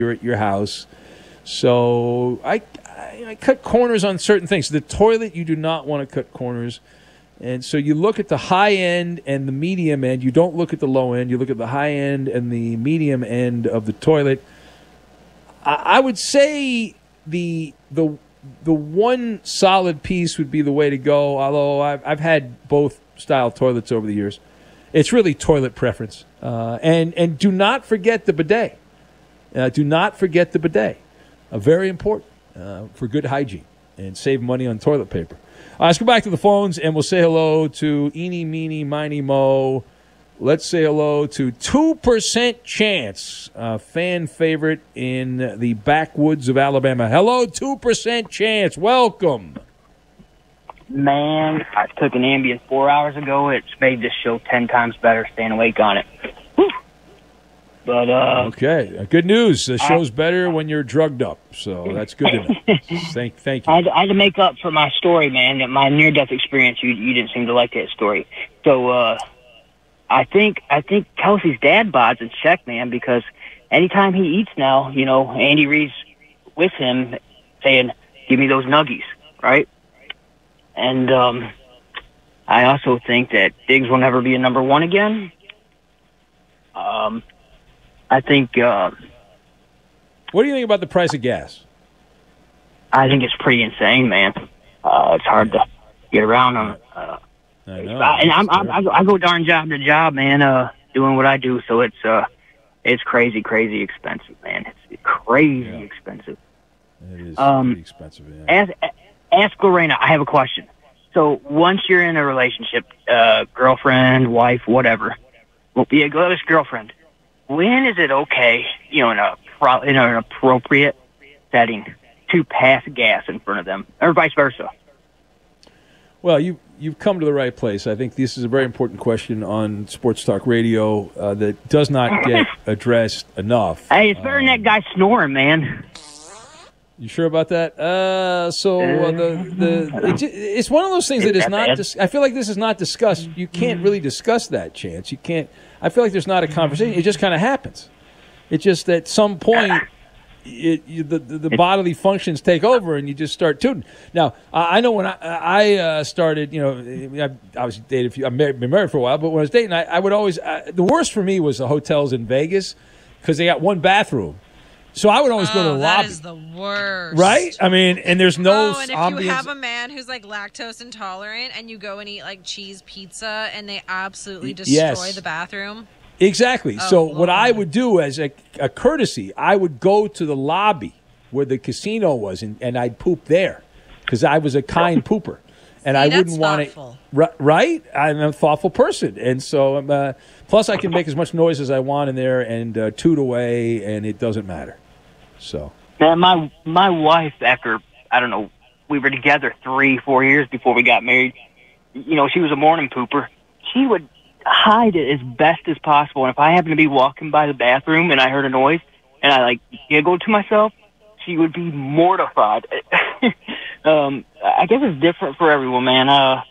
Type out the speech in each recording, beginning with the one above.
you're at your house. So I cut corners on certain things. The toilet, you do not want to cut corners. And so you look at the high end and the medium end. You don't look at the low end. You look at the high end and the medium end of the toilet. I would say the one solid piece would be the way to go, although I've had both style toilets over the years. It's really toilet preference. And do not forget the bidet. Do not forget the bidet. Very important for good hygiene and save money on toilet paper. Let's go back to the phones, and we'll say hello to Eeny, Meeny, Miny, Mo. Let's say hello to 2% Chance, a fan favorite in the backwoods of Alabama. Hello, 2% Chance. Welcome. Man, I took an Ambien 4 hours ago. It's made this show 10 times better staying awake on it. Whew. But okay, good news. The show's better when you're drugged up, so that's good to know. Thank you. I had to make up for my story, man. My near-death experience. You didn't seem to like that story, so I think Kelsey's dad bod's in check, man. Because anytime he eats now, Andy Reid's with him, saying, "Give me those nuggies," right? And I also think that Diggs will never be a number one again. I think. What do you think about the price of gas? I think it's pretty insane, man. It's hard to get around on. I know. And I go darn job to job, man, doing what I do. So it's crazy expensive, man. It's crazy expensive. It is pretty expensive. Yeah. Ask Lorena. I have a question. So once you're in a relationship, girlfriend, wife, whatever, well, yeah, go with girlfriend. When is it okay, in an appropriate setting, to pass gas in front of them, or vice versa? Well, you've come to the right place. I think this is a very important question on Sports Talk Radio that does not get addressed enough. Hey, it's better than that guy snoring, man. You sure about that? It's one of those things that is not. I feel like this is not discussed. You can't really discuss that, Chance. You can't. I feel like there's not a conversation. It just kind of happens. It's just at some point, the bodily functions take over, and you just start tooting. Now, I know when I started, I obviously dated a few. I've been married for a while, but when I was dating, I would always. The worst for me was the hotels in Vegas because they got one bathroom. So I would always go to the lobby. That is the worst. Right? I mean, and there's no and if ambience. you have a man who's like lactose intolerant and you go and eat like cheese pizza and they absolutely destroy the bathroom. Exactly. So what I would do as a courtesy, I would go to the lobby where the casino was and I'd poop there because I was a kind pooper. And I wouldn't want to. Right? I'm a thoughtful person. And so, plus I can make as much noise as I want in there and toot away, and it doesn't matter. So. Man, my wife, after, I don't know, we were together 3-4 years before we got married. She was a morning pooper. She would hide it as best as possible. And if I happened to be walking by the bathroom and I heard a noise and I giggled to myself, she would be mortified. I guess it's different for everyone, man. All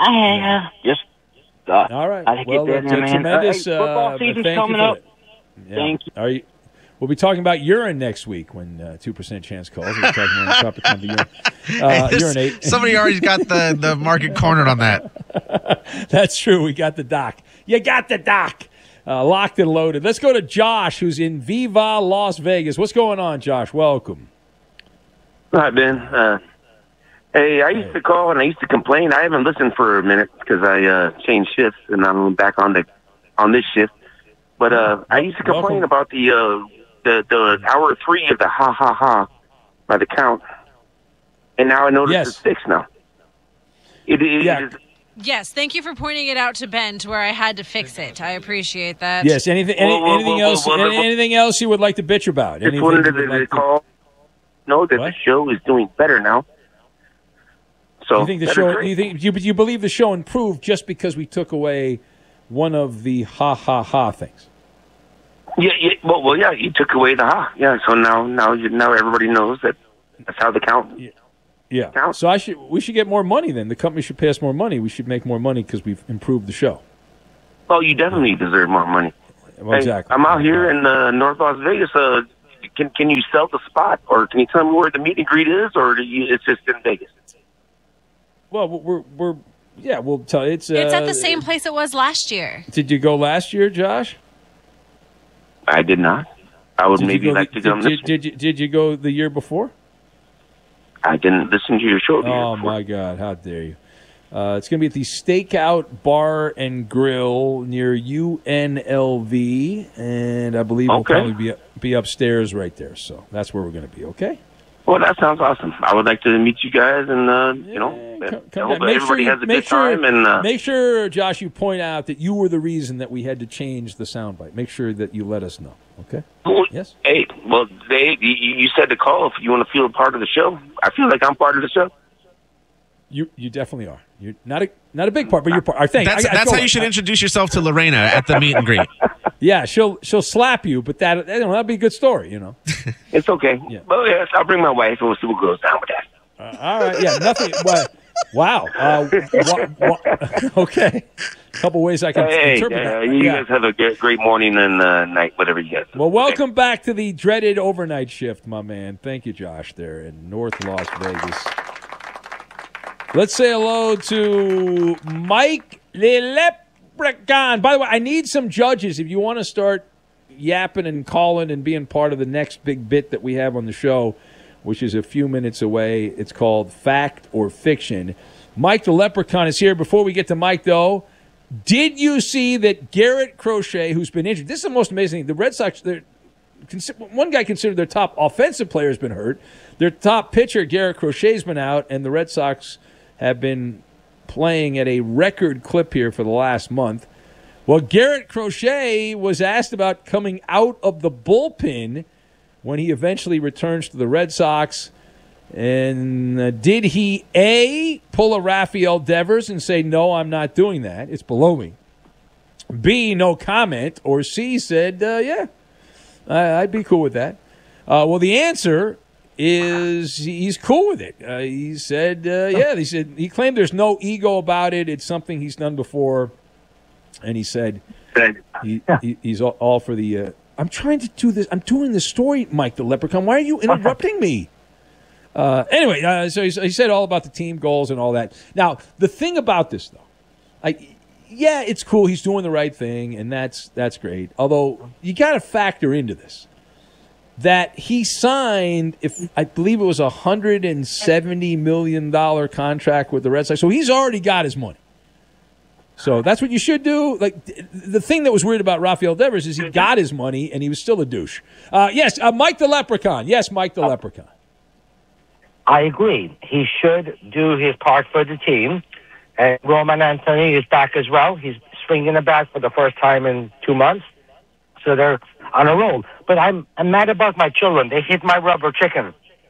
right. Well, that's tremendous. Football season's coming up. Yeah. Thank you. We'll be talking about urine next week when 2% Chance calls. We're talking on the topic of the urinate. Somebody already got the market cornered on that. That's true. We got the doc. You got the doc. Locked and loaded. Let's go to Josh, who's in Viva, Las Vegas. What's going on, Josh? Welcome. Hi, Ben. Hey, I used to call and I used to complain. I haven't listened for a minute because I changed shifts and I'm back on this shift. But I used to complain about the hour 3 of the ha ha ha by the count, and now I notice it's 6 now. It is. Yes, thank you for pointing it out to Ben to where I had to fix it. I appreciate that. Yes. Anything else? Anything else you would like to bitch about? Just wanted to call. Know that the show is doing better now. So you think the show? You believe the show improved just because we took away one of the ha ha ha things? Yeah. Well, yeah. You took away the ha. Yeah. So now everybody knows that that's how the count. Yeah. Counts. So we should get more money then. The company should pay us more money. We should make more money because we've improved the show. Oh, you definitely deserve more money. Well, exactly. I'm out here in North Las Vegas. can you sell the spot, or can you tell me where the meet and greet is, or it's just in Vegas? Well, we'll tell you. It's at the same place it was last year. Did you go last year, Josh? I did not. I would maybe like to go on this. Did you go the year before? I didn't listen to your show. Oh my God! How dare you! It's going to be at the Stakeout Bar and Grill near UNLV, and I believe we'll probably be upstairs right there. So that's where we're going to be. Okay. Well, that sounds awesome. I would like to meet you guys, and everybody has a good time. And make sure, Josh, you point out that you were the reason that we had to change the soundbite. Make sure that you let us know. Okay. Yes. Hey, well, Dave, you said to call if you want to feel a part of the show. I feel like I'm part of the show. You definitely are. You're not a big part, but you're part. Thanks. That's how you should introduce yourself to Lorena at the meet and greet. Yeah, she'll slap you, but that'll be a good story, It's okay. Yeah. Well, yes, I'll bring my wife, and we'll see what goes down with that. All right. Yeah. Nothing. Wow. Okay. A couple ways I can interpret that. You guys have a great morning and night, whatever you guys. Well, welcome back to the dreaded overnight shift, my man. Thank you, Josh, there in North Las Vegas. Let's say hello to Mike the Leprechaun. By the way, I need some judges. If you want to start yapping and calling and being part of the next big bit that we have on the show, which is a few minutes away, it's called Fact or Fiction. Mike the Leprechaun is here. Before we get to Mike, though, did you see that Garrett Crochet, who's been injured, this is the most amazing thing. The Red Sox, one guy considered their top offensive player has been hurt. Their top pitcher, Garrett Crochet, has been out, and the Red Sox have been playing at a record clip here for the last month. Well, Garrett Crochet was asked about coming out of the bullpen when he eventually returns to the Red Sox. And did he, A, pull a Rafael Devers and say, no, I'm not doing that, it's below me? B, no comment. Or C, said, yeah, I'd be cool with that. Well, the answer is he's cool with it. He said, he claimed there's no ego about it. It's something he's done before. And he said he's all for the I'm trying to do this. I'm doing the story, Mike the Leprechaun. Why are you interrupting me? Anyway, so he said all about the team goals and all that. Now, the thing about this, though, it's cool. He's doing the right thing, and that's great. Although, you got to factor into this that he signed, I believe it was a $170 million contract with the Red Sox. So he's already got his money. So that's what you should do. Like, the thing that was weird about Rafael Devers is he got his money and he was still a douche. Yes, Mike the Leprechaun. Yes, Mike the Leprechaun. I agree. He should do his part for the team. And Roman Anthony is back as well. He's swinging the bat for the first time in 2 months. So they're on a roll. But I'm mad about my children. They hit my rubber chicken.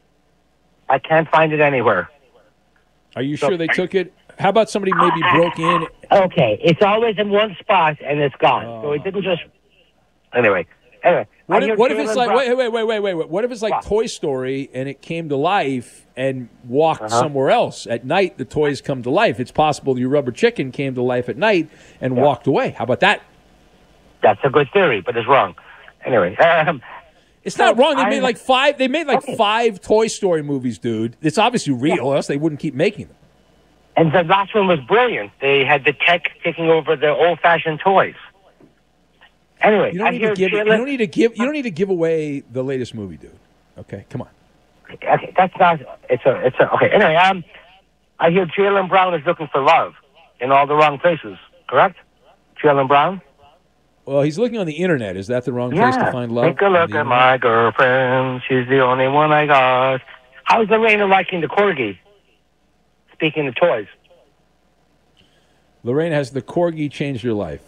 I can't find it anywhere. Are you sure they took it? How about somebody maybe broke in? Okay, it's always in one spot and it's gone. So it didn't just. Anyway. What if it's like wait? What if it's like Toy Story and it came to life and walked somewhere else at night? The toys come to life. It's possible your rubber chicken came to life at night and walked away. How about that? That's a good theory, but it's wrong. Anyway, it's not wrong. They made like five. They made like 5 Toy Story movies, dude. It's obviously real, or else they wouldn't keep making them. And the last one was brilliant. They had the tech taking over the old-fashioned toys. Anyway, you don't need to give away the latest movie, dude. Okay, come on. Okay, that's not. Okay. Anyway, I hear Jaylen Brown is looking for love in all the wrong places. Correct, Jaylen Brown? Well, he's looking on the internet. Is that the wrong place to find love? Take a look at my girlfriend. She's the only one I got. How's Lorena liking the corgi? Speaking of toys. Lorena, has the corgi changed your life?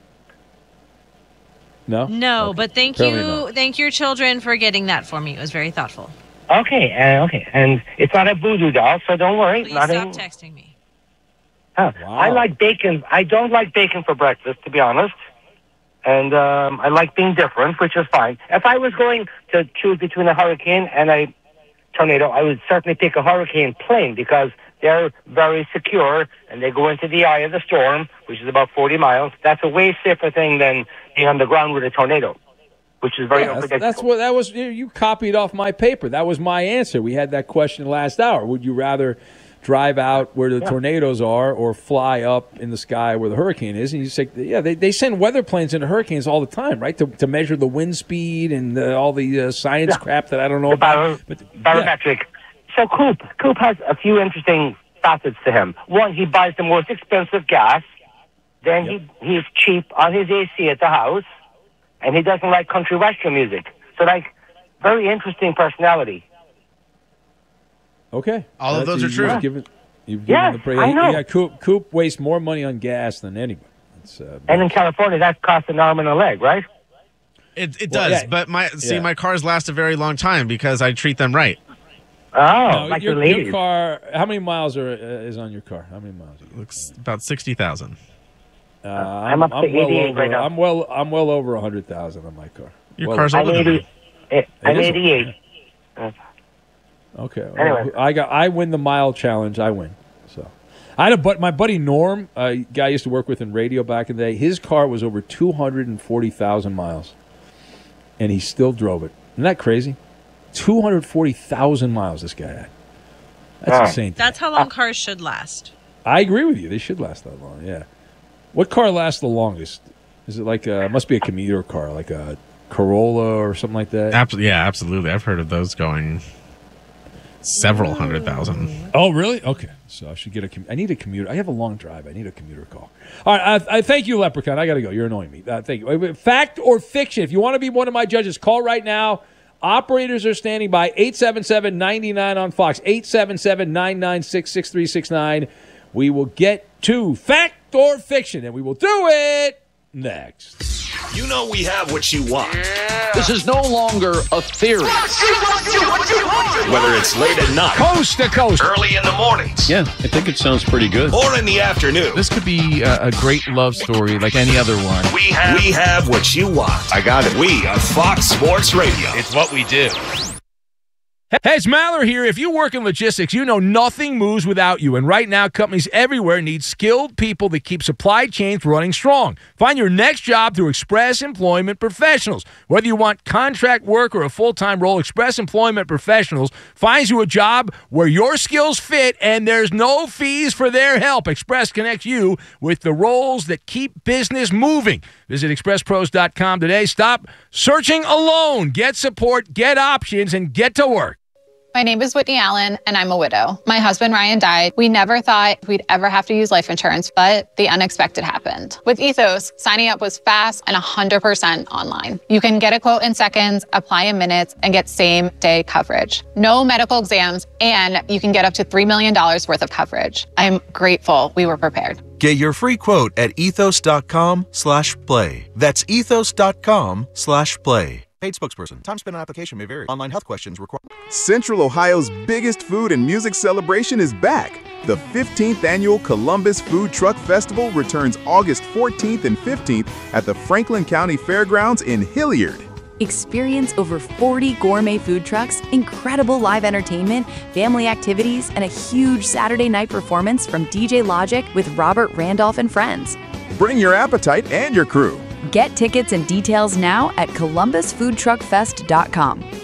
No? No, okay. But thank your children for getting that for me. It was very thoughtful. Okay. And it's not a voodoo doll, so don't worry. Please stop texting me. Wow. I like bacon. I don't like bacon for breakfast, to be honest. And I like being different, which is fine. If I was going to choose between a hurricane and a tornado, I would certainly pick a hurricane plane because they're very secure and they go into the eye of the storm, which is about 40 miles. That's a way safer thing than being on the ground with a tornado. which is very unpredictable. That's what that was. You copied off my paper. That was my answer. We had that question last hour. Would you rather drive out where the tornadoes are or fly up in the sky where the hurricane is? And you say, they send weather planes into hurricanes all the time, right, to measure the wind speed and all the science crap that I don't know about. Barometric. So Coop has a few interesting facets to him. One, he buys the most expensive gas. Then he's cheap on his AC at the house. And he doesn't like country western music. So, very interesting personality. Okay. All of those are true. You've given the praise. I know. Yeah, Coop wastes more money on gas than anybody. And in California, that costs an arm and a leg, right? It does, but my cars last a very long time because I treat them right. Oh, like the ladies. Your car, how many miles is on your car? How many miles? Looks about 60,000. I'm up to 88 right now. I'm well over 100,000 on my car. Your car's older than me. I'm 88. Okay. Anyway, I win the mile challenge. I win. So, my buddy Norm, a guy I used to work with in radio back in the day. His car was over 240,000 miles, and he still drove it. Isn't that crazy? 240,000 miles this guy had. That's insane. That's how long cars should last. I agree with you. They should last that long. Yeah. What car lasts the longest? Is it like must be a commuter car, like a Corolla or something like that? Absolutely. I've heard of those going several 100,000. Oh, really? Okay. So I should get I need a commuter. I have a long drive. I need a commuter car. All right. I thank you, Leprechaun. I got to go. You're annoying me. Thank you. Fact or fiction? If you want to be one of my judges, call right now. Operators are standing by. 877-99 on Fox. 877-996-6369. We will get to fact or fiction, and we will do it next. You know we have what you want. Yeah. This is no longer a theory. Whether it's late at night, coast to coast, early in the mornings. Yeah, I think it sounds pretty good. Or in the afternoon. This could be a great love story like any other one. We have what you want. I got it. We are Fox Sports Radio. It's what we do. Hey, it's Maller here. If you work in logistics, you know nothing moves without you. And right now, companies everywhere need skilled people that keep supply chains running strong. Find your next job through Express Employment Professionals. Whether you want contract work or a full-time role, Express Employment Professionals finds you a job where your skills fit and there's no fees for their help. Express connects you with the roles that keep business moving. Visit expresspros.com today. Stop searching alone. Get support, get options, and get to work. My name is Whitney Allen, and I'm a widow. My husband, Ryan, died. We never thought we'd ever have to use life insurance, but the unexpected happened. With Ethos, signing up was fast and 100% online. You can get a quote in seconds, apply in minutes, and get same-day coverage. No medical exams, and you can get up to $3 million worth of coverage. I'm grateful we were prepared. Get your free quote at ethos.com/play. That's ethos.com/play. Paid spokesperson. Time spent on application may vary. Online health questions require. Central Ohio's biggest food and music celebration is back. The 15th annual Columbus Food Truck Festival returns August 14th and 15th at the Franklin County Fairgrounds in Hilliard. Experience over 40 gourmet food trucks, incredible live entertainment, family activities, and a huge Saturday night performance from DJ Logic with Robert Randolph and friends. Bring your appetite and your crew. Get tickets and details now at columbusfoodtruckfest.com.